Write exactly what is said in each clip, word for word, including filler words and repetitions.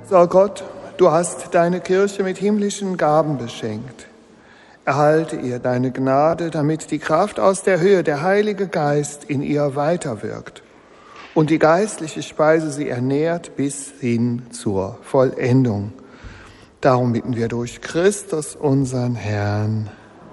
So Gott, du hast deine Kirche mit himmlischen Gaben beschenkt. Erhalte ihr deine Gnade, damit die Kraft aus der Höhe, der Heilige Geist, in ihr weiterwirkt und die geistliche Speise sie ernährt bis hin zur Vollendung. Darum bitten wir durch Christus, unseren Herrn.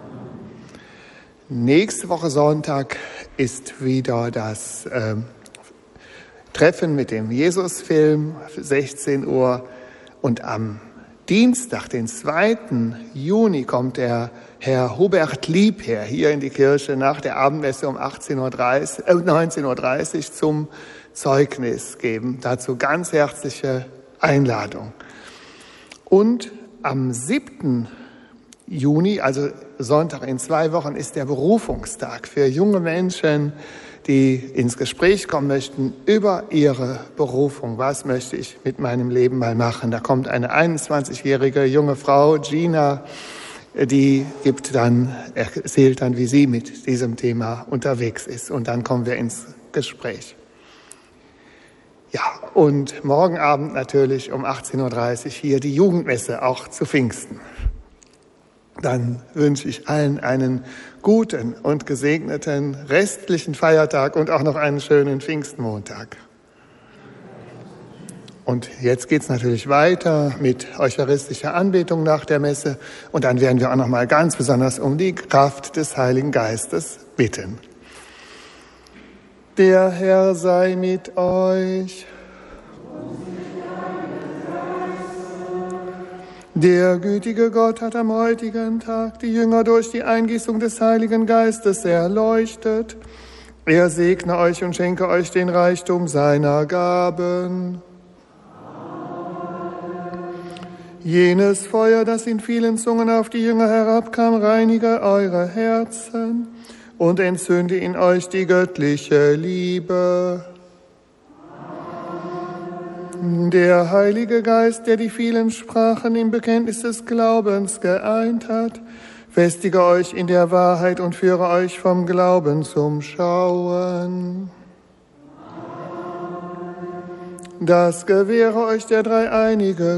Nächste Woche Sonntag ist wieder das äh, Treffen mit dem Jesus-Film, sechzehn Uhr. Und am Dienstag, den zweiten Juni, kommt der Herr Hubert Liebherr hier in die Kirche nach der Abendmesse um achtzehn Uhr dreißig, äh, neunzehn Uhr dreißig zum Zeugnis geben. Dazu ganz herzliche Einladung. Und am siebten Juni, also Sonntag in zwei Wochen, ist der Berufungstag für junge Menschen, die ins Gespräch kommen möchten über ihre Berufung. Was möchte ich mit meinem Leben mal machen? Da kommt eine einundzwanzigjährige junge Frau, Gina, die gibt dann, erzählt dann, wie sie mit diesem Thema unterwegs ist. Und dann kommen wir ins Gespräch. Ja, und morgen Abend natürlich um achtzehn Uhr dreißig hier die Jugendmesse, auch zu Pfingsten. Dann wünsche ich allen einen guten und gesegneten restlichen Feiertag und auch noch einen schönen Pfingstmontag. Und jetzt geht's natürlich weiter mit eucharistischer Anbetung nach der Messe. Und dann werden wir auch noch mal ganz besonders um die Kraft des Heiligen Geistes bitten. Der Herr sei mit euch. Der gütige Gott hat am heutigen Tag die Jünger durch die Eingießung des Heiligen Geistes erleuchtet. Er segne euch und schenke euch den Reichtum seiner Gaben. Jenes Feuer, das in vielen Zungen auf die Jünger herabkam, reinige eure Herzen und entzünde in euch die göttliche Liebe. Der Heilige Geist, der die vielen Sprachen im Bekenntnis des Glaubens geeint hat, festige euch in der Wahrheit und führe euch vom Glauben zum Schauen. Das gewähre euch der Dreieinige